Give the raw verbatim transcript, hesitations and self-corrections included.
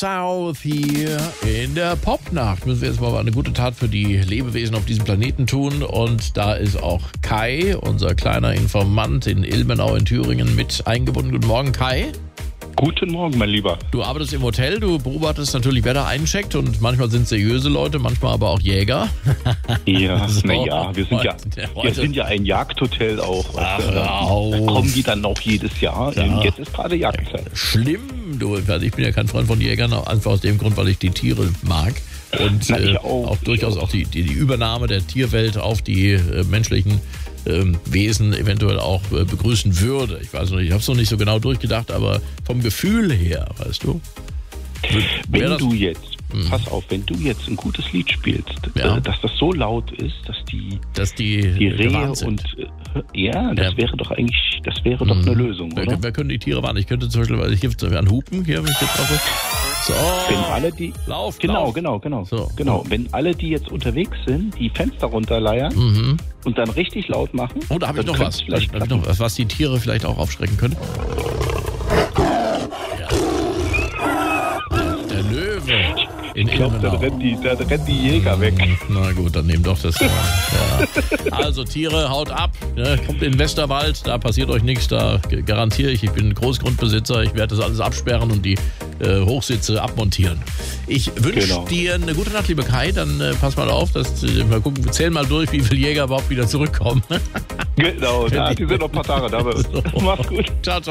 South hier in der Popnacht. Müssen wir jetzt mal eine gute Tat für die Lebewesen auf diesem Planeten tun. Und da ist auch Kai, unser kleiner Informant in Ilmenau in Thüringen, mit eingebunden. Guten Morgen, Kai. Guten Morgen, mein Lieber. Du arbeitest im Hotel, du beobachtest natürlich, wer da eincheckt, und manchmal sind es seriöse Leute, manchmal aber auch Jäger. Ja, So, naja, wir sind ja, heute- wir sind ja ein Jagdhotel auch. Ach, weißt du, hör auf. da kommen die dann auch jedes Jahr. Ja. Jetzt ist gerade Jagdzeit. Schlimm, du. Also ich bin ja kein Freund von Jägern, einfach aus dem Grund, weil ich die Tiere mag. Und Na, ich äh, auch. auch durchaus auch die, die, die Übernahme der Tierwelt auf die äh, menschlichen ähm, Wesen eventuell auch äh, begrüßen würde. Ich weiß noch nicht, ich habe es noch nicht so genau durchgedacht, aber vom Gefühl her, weißt du. Wenn Wäre das- du jetzt, Mhm. pass auf, wenn du jetzt ein gutes Lied spielst, Ja. äh, dass das so laut ist, dass die, dass die, die äh, Rehe gewarnt sind. und äh, ja, das Ja. wäre doch eigentlich, das wäre doch eine Lösung, Wer, oder? wer können die Tiere warnen? Ich könnte zum Beispiel, weil ich gibt an Hupen hier, wenn ich jetzt mache. So, Wenn alle die, lauf, genau, lauf. genau, genau, So. genau. Wenn alle, die jetzt unterwegs sind, die Fenster runterleiern Mhm. und dann richtig laut machen. Oh, da habe ich dann noch könnte was. es Vielleicht Da hab ich klappen. noch was, was die Tiere vielleicht auch aufschrecken könnte. Ja. Der Löwe. In Ich glaube, dann Ilmenau. rennt die, dann rennt die Jäger weg. Na gut, dann nehmt doch das. Ja. Also Tiere, haut ab, ne? Kommt in den Westerwald, da passiert euch nichts, da g- garantiere ich, ich bin Großgrundbesitzer, ich werde das alles absperren und die äh, Hochsitze abmontieren. Ich wünsche Genau. dir eine gute Nacht, lieber Kai, dann äh, pass mal auf, dass, äh, mal gucken, zähl mal durch, wie viele Jäger überhaupt wieder zurückkommen. Genau, ja, die sind noch ein paar Tage da bei uns. So. Mach's gut. Ciao, ciao.